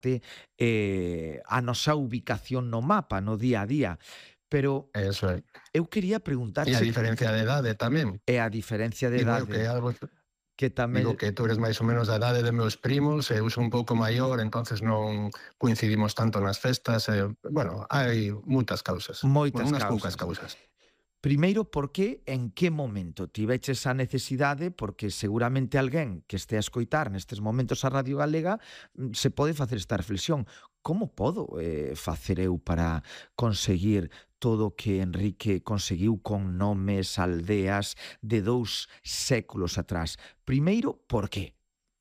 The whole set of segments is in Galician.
a nosa ubicación no mapa, no día a día. Pero Eso é. eu quería E a preguntarche, diferencia de idade tamén. e a diferencia de Digo eu idade, que é algo. que Digo tamén... que tú eres máis ou menos da idade de meus primos, eu sou un pouco maior, entonces non coincidimos tanto nas festas, bueno, hai moitas causas, bueno, Moitas unhas poucas causas. causas. Primeiro, por que, en que momento tiveches a necesidade, porque seguramente alguén que este a escoitar nestes momentos a Radio Galega se pode facer esta reflexión. Como podo facer eu para conseguir todo o que Enrique conseguiu con nomes, aldeas de 2 séculos atrás? Primeiro, por que?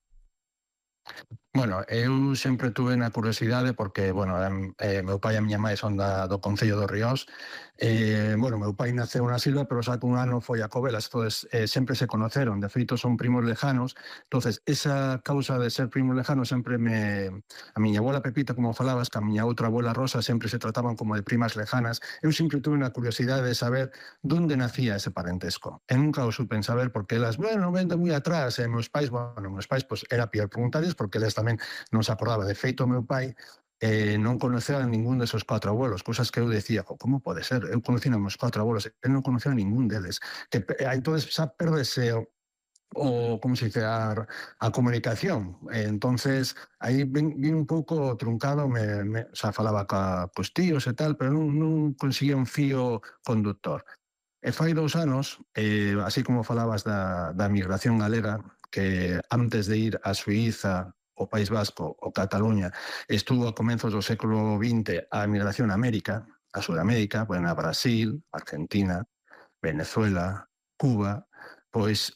Bueno, eu sempre tuve na curiosidade porque, bueno, meu pai e a miña mãe son do Concello do Riós. Bueno, meu pai naceu na Silva, pero xa cun ano foi a Covelas, entonces sempre se conoceron, de feito son primos lejanos, entonces esa causa de ser primos lejanos sempre a miña abuela Pepita, como falabas, que a miña outra abuela Rosa sempre se trataban como de primas lejanas. Eu sempre tuve na curiosidade de saber donde nacía ese parentesco. E nunca o supen saber porque elas, bueno, ven de moi atrás, e meus pais, pues era pior preguntarles porque eles tamén non se acordaba. De feito, meu pai non conocía a ningún desos 4 abuelos, cousas que eu decía, como pode ser? Eu conocía a meus 4 abuelos, ele non conocía a ningún deles. Entonces xa perdese como se dice, a comunicación. Entonces, aí vin un pouco truncado, xa falaba cos tíos e tal, pero non conseguía un fío conductor. E fai 2 anos, así como falabas da migración galega, que antes de ir a Suíza, o País Vasco, o Cataluña, estuvo a comenzos do século XX a migración a América, a Sudamérica, bueno, a Brasil, Argentina, Venezuela, Cuba, pois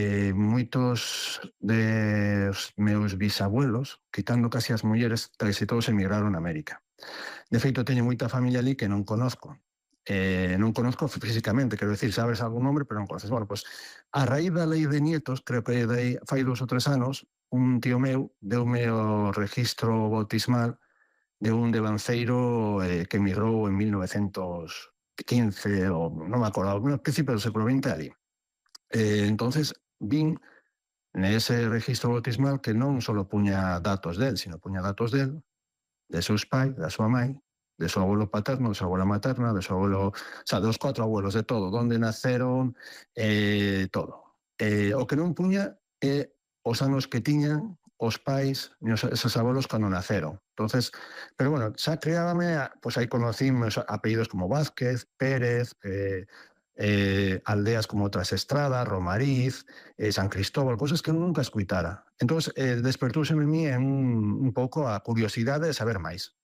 moitos dos meus bisabuelos, quitando casi as mulleres, casi todos emigraron a América. De feito, teño moita familia ali que non conozco. Non conozco físicamente, quero decir, sabes algún nombre, pero non conoces. Bueno, pues a raíz da lei de nietos, creo que fai 2 ou 3 anos, un tío meu deume o registro bautismal de un devanceiro que emigrou en 1915, ou non me acordo, no principio do século XX ali. Entonces, vin nese registro bautismal que non só puña datos del, sino puña datos del, de seus pais, da súa mãe, de seu abuelo paterno, de súa abuela materna, de seu abuelo, o sea, dos 4 abuelos, de todo, donde naceron, todo. O que non puña é os anos que tiñan os pais e esos abuelos cando naceron. Entonces, pero bueno, xa creábame, pues aí conocí meus apellidos como Vázquez, Pérez, aldeas como Trasestrada, Romariz, San Cristóbal, cosas que nunca escuitara. Entón, despertouseme en mí un pouco a curiosidade de saber máis.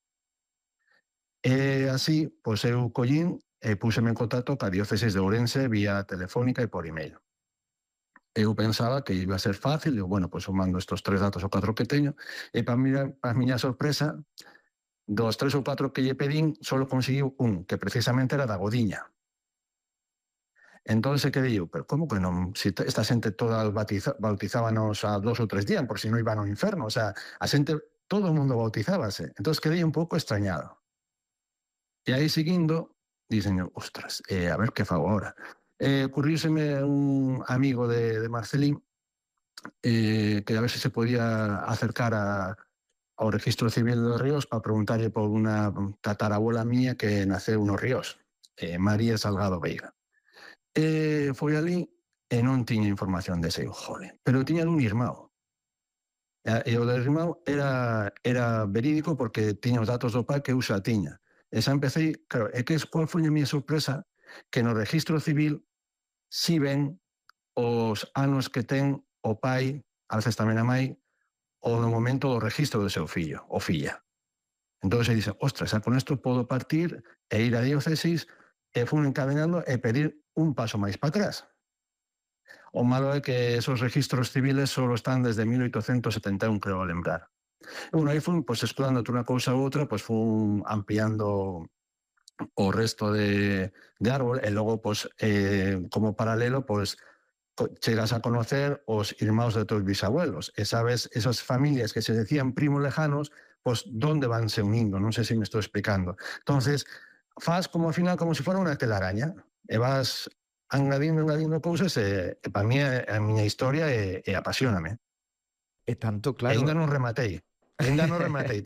E así, pois eu collín e púseme en contacto ca diócesis de Ourense vía telefónica e por email. Eu pensaba que iba a ser fácil, digo, bueno, pois eu mando estos 3 datos ou 4 que teño, e para miña sorpresa, dos 3 ou 4 que lle pedín, só conseguiu un, que precisamente era da Godiña. Entón se quedei eu, pero como que non? Se esta xente toda bautizábanos a 2 ou 3 días, por si non iban ao inferno, o sea, a xente, todo o mundo bautizábase. Entón quedei un pouco extrañado. E aí seguindo, dixen, ostras, a ver que fago agora. Ocurríseme un amigo de Marcelín, que a ver se podía acercar ao registro civil dos Ríos para preguntarlle por unha tatarabuela mía que naceu nos Ríos, María Salgado Veiga. Foi ali e non tiña información dese, jode, pero tiña un irmão. E o do irmão era verídico porque tiña os datos do pai que eu xa tiña. E xa empecé, claro, qual foi a miña sorpresa? Que no registro civil si ven os anos que ten o pai, a veces tamén a mãe, ou no momento do registro do seu fillo ou filla. Entón se dice, ostras, xa con isto podo partir e ir a diócesis e fun encadenando e pedir un paso máis para atrás. O malo é que esos registros civiles só están desde 1871, creo lembrar. Bueno, aí fun, pues, estudando unha cousa ou outra, pues fun ampliando o resto de árbol e logo, pues, como paralelo, pues, chegas a conocer os irmãos de teus bisabuelos e sabes esas familias que se decían primos lejanos, pues, donde vanse unindo, non sei se me estou explicando. Entonces, faz como ao final como se fora unha telaraña e vas engadindo cousas e para mí a miña historia e apasioname. E tanto, E claro, ainda non rematei. Ainda non rematei.